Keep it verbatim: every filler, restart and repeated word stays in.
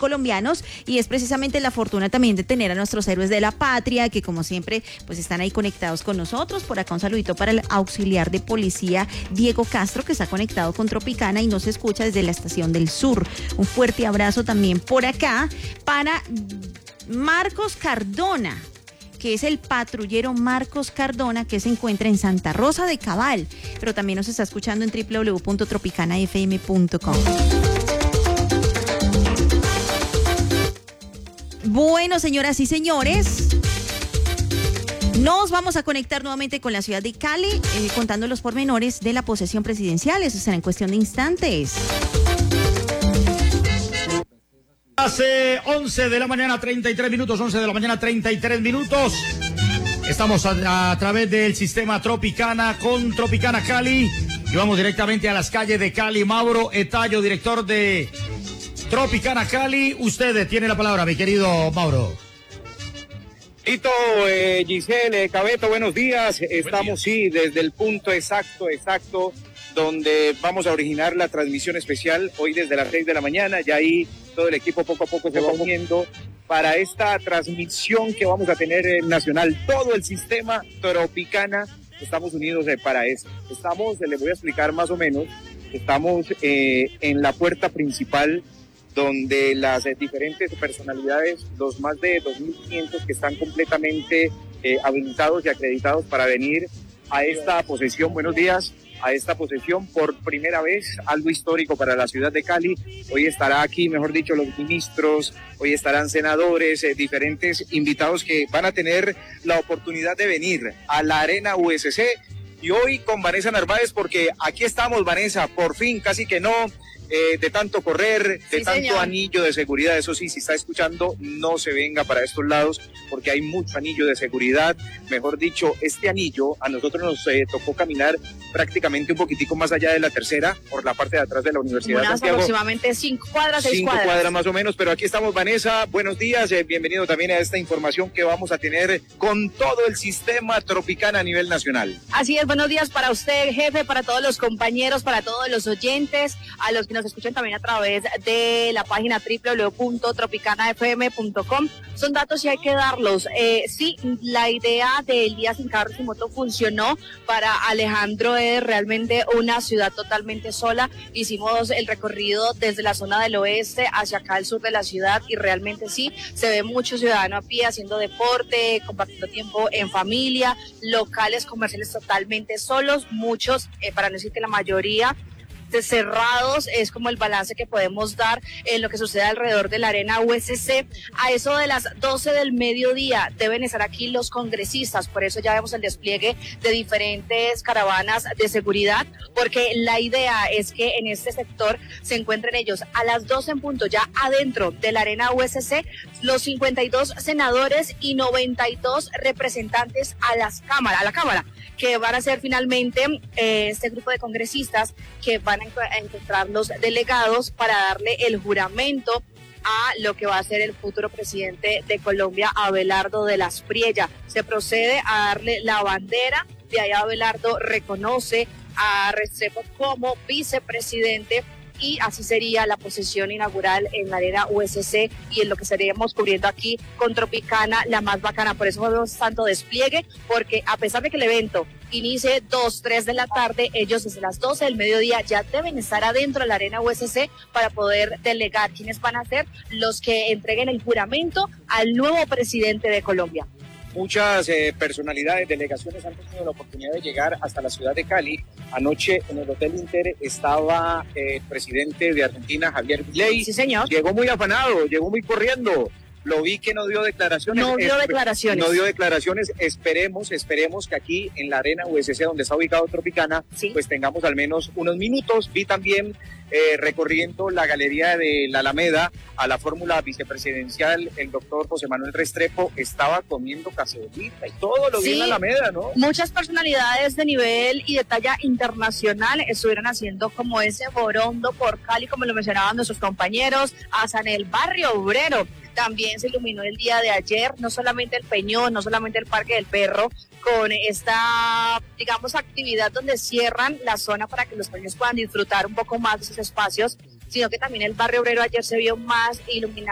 colombianos, y es precisamente la fortuna también de tener a nuestros héroes de la patria, que como siempre pues están ahí conectados con nosotros. Por acá un saludito para el auxiliar de policía Diego Castro, que está conectado con Tropicana y nos escucha desde la estación del sur. Un fuerte abrazo también por acá para Marcos Cardona, que es el patrullero Marcos Cardona, que se encuentra en Santa Rosa de Cabal, pero también nos está escuchando en doble u doble u doble u punto tropicana f m punto com. Bueno, señoras y señores, nos vamos a conectar nuevamente con la ciudad de Cali, eh, contando los pormenores de la posesión presidencial. Eso será en cuestión de instantes. Hace once de la mañana, treinta y tres minutos, once de la mañana, treinta y tres minutos. Estamos a, a través del sistema Tropicana con Tropicana Cali y vamos directamente a las calles de Cali. Mauro Etayo, director de Tropicana Cali. Usted tiene la palabra, mi querido Mauro. Tito, eh, Giselle, Cabeto, buenos días. Estamos, sí, desde el punto exacto, exacto, donde vamos a originar la transmisión especial hoy desde las seis de la mañana. Ya ahí todo el equipo poco a poco se va uniendo para esta transmisión que vamos a tener en nacional. Todo el sistema Tropicana, estamos unidos eh, para eso. Estamos, eh, les voy a explicar más o menos, estamos eh, en la puerta principal, donde las eh, diferentes personalidades, los más de dos mil quinientos que están completamente eh, habilitados y acreditados para venir a esta posesión. Buenos días. A esta posesión por primera vez, algo histórico para la ciudad de Cali. Hoy estará aquí, mejor dicho, los ministros, hoy estarán senadores, eh, diferentes invitados que van a tener la oportunidad de venir a la Arena U S C. Y hoy con Vanessa Narváez, porque aquí estamos, Vanessa, por fin, casi que no, eh, de tanto correr, de sí, tanto señor. Anillo de seguridad. Eso sí, si está escuchando, no se venga para estos lados, porque hay mucho anillo de seguridad. Mejor dicho, este anillo a nosotros nos eh, tocó caminar prácticamente un poquitico más allá de la tercera, por la parte de atrás de la Universidad de Santiago. Aproximadamente cinco cuadras, seis cinco cuadras. cuadras más o menos, pero aquí estamos, Vanessa. Buenos días, eh, bienvenido también a esta información que vamos a tener con todo el sistema Tropicana a nivel nacional. Así es, buenos días para usted, jefe, para todos los compañeros, para todos los oyentes, a los que nos escuchan también a través de la página doble u doble u doble u punto tropicana f m punto com. Son datos y hay que darlos. Eh, sí, la idea del Día Sin Carros y Moto funcionó para Alejandro. Es realmente una ciudad totalmente sola. Hicimos el recorrido desde la zona del oeste hacia acá al sur de la ciudad y realmente sí, se ve mucho ciudadano a pie haciendo deporte, compartiendo tiempo en familia, locales comerciales totalmente solos, muchos, eh, para no decir que la mayoría, cerrados. Es como el balance que podemos dar en lo que sucede alrededor de la Arena U S C. A eso de las doce del mediodía deben estar aquí los congresistas, por eso ya vemos el despliegue de diferentes caravanas de seguridad, porque la idea es que en este sector se encuentren ellos a las doce en punto, ya adentro de la Arena U S C, los cincuenta y dos senadores y noventa y dos representantes a las cámaras, a la Cámara, que van a ser finalmente eh, este grupo de congresistas que van a encontrar los delegados para darle el juramento a lo que va a ser el futuro presidente de Colombia, Abelardo de la Espriella. Se procede a darle la bandera, de ahí Abelardo reconoce a Restrepo como vicepresidente y así sería la posesión inaugural en la Arena U S C y en lo que estaríamos cubriendo aquí con Tropicana, la más bacana. Por eso vemos tanto despliegue, porque a pesar de que el evento inicie dos, tres de la tarde, ellos desde las doce del mediodía ya deben estar adentro de la Arena U S C para poder delegar quiénes van a ser los que entreguen el juramento al nuevo presidente de Colombia. Muchas eh, personalidades, delegaciones han tenido la oportunidad de llegar hasta la ciudad de Cali. Anoche en el Hotel Inter estaba eh, el presidente de Argentina, Javier Milei. Sí, señor. Llegó muy afanado, llegó muy corriendo. Lo vi que no dio declaraciones. No dio declaraciones. No dio declaraciones. Esperemos, esperemos que aquí en la Arena U S C, donde está ubicado Tropicana, sí, pues tengamos al menos unos minutos. Vi también eh, recorriendo la galería de la Alameda a la fórmula vicepresidencial, el doctor José Manuel Restrepo estaba comiendo cacebolita y todo lo vi sí, en la Alameda, ¿no? Muchas personalidades de nivel y de talla internacional estuvieron haciendo como ese borondo por Cali, como lo mencionaban nuestros compañeros, hasta en el barrio obrero. También se iluminó el día de ayer, no solamente el Peñón, no solamente el Parque del Perro, con esta, digamos, actividad donde cierran la zona para que los pequeños puedan disfrutar un poco más de esos espacios, sino que también el barrio obrero ayer se vio más iluminado.